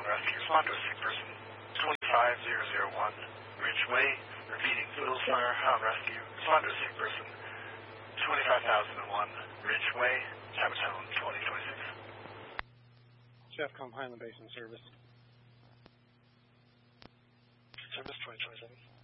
Hound Rescue. Respond to a sick person. 25001 Ridgeway. Repeating, Fiddles Fire Hound Rescue. Respond to a sick person. 25001 Ridgeway. Cabatone 2026. Chefcom Highland Basin Service. Service 2027.